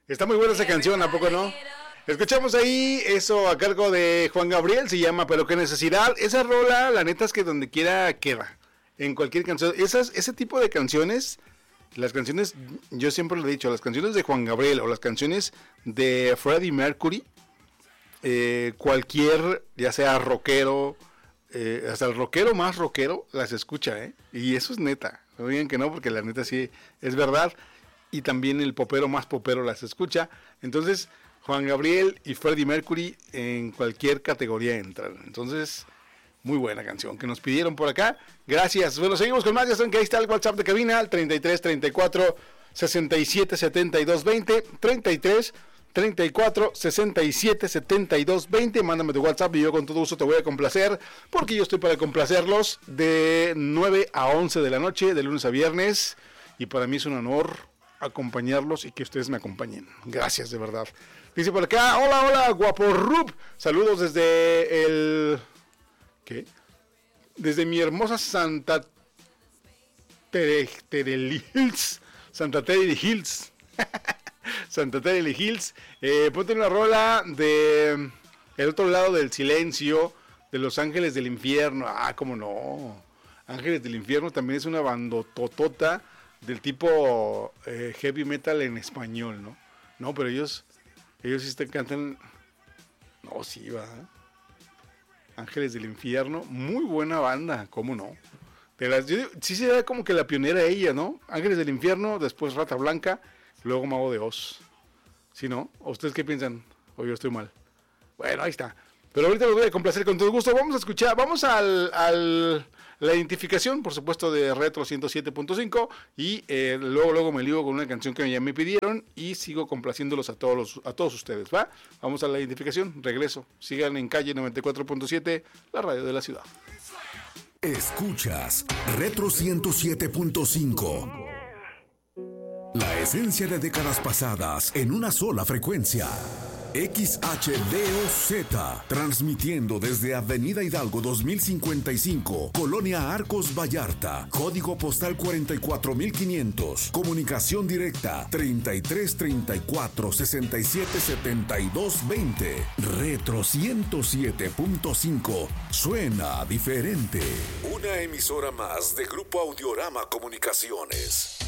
Está muy buena esa canción, ¿a poco no? Escuchamos ahí eso a cargo de Juan Gabriel, se llama Pero qué necesidad. Esa rola, la neta es que donde quiera queda. En cualquier canción. Ese tipo de canciones, las canciones, yo siempre lo he dicho, las canciones de Juan Gabriel o las canciones de Freddie Mercury, cualquier, ya sea rockero, hasta el rockero más rockero, las escucha, ¿eh? Y eso es neta. No digan que no, porque la neta sí es verdad. Y también el popero más popero las escucha. Entonces, Juan Gabriel y Freddie Mercury en cualquier categoría entran. Entonces, muy buena canción que nos pidieron por acá. Gracias. Bueno, seguimos con más. Ya saben que ahí está el WhatsApp de cabina, al 33 34 67 72 20. 33 34 67 72 20. Mándame tu WhatsApp y yo con todo gusto te voy a complacer, porque yo estoy para complacerlos de 9 a 11 de la noche, de lunes a viernes. Y para mí es un honor acompañarlos y que ustedes me acompañen. Gracias, de verdad. Dice por acá, hola, guapo Rub. Saludos desde el... ¿Qué? Desde mi hermosa Santa Terry Hills. Santa Terry Hills. Santa Terry Hills. Ponte una rola de El otro lado del silencio, de Los Ángeles del Infierno. Ah, cómo no. Ángeles del Infierno también es una bandototota del tipo heavy metal en español, ¿no? No, pero ellos sí cantan. No, sí, va. Ángeles del Infierno, muy buena banda, ¿cómo no? Sí se da como que la pionera ella, ¿no? Ángeles del Infierno, después Rata Blanca, luego Mago de Oz. ¿Sí, no? ¿O ustedes qué piensan? ¿O yo estoy mal? Bueno, ahí está. Pero ahorita los voy a complacer con todo gusto. Vamos a escuchar, vamos la identificación, por supuesto, de Retro 107.5 y luego me ligo con una canción que ya me pidieron y sigo complaciéndolos a todos ustedes, ¿va? Vamos a la identificación, regreso. Sigan en calle 94.7, la radio de la ciudad. Escuchas Retro 107.5. La esencia de décadas pasadas en una sola frecuencia. XHDOZ, transmitiendo desde Avenida Hidalgo 2055, Colonia Arcos Vallarta, código postal 44500, comunicación directa 33 34 67 72 20. Retro 107.5, suena diferente. Una emisora más de Grupo Audiorama Comunicaciones.